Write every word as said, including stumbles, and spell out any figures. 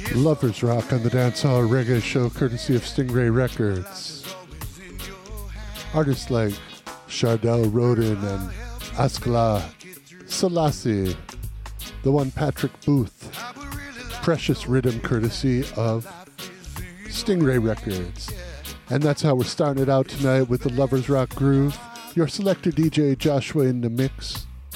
Lovers Rock on the Dancehall Reggae Show, courtesy of Stingray Records. Artists like Chardell Rodin and Askla Selassie, the one Patrick Booth, Precious Rhythm, courtesy of Stingray Records. And that's how we're starting it out tonight with the Lovers Rock Groove. Your selector D J Joshua in the mix.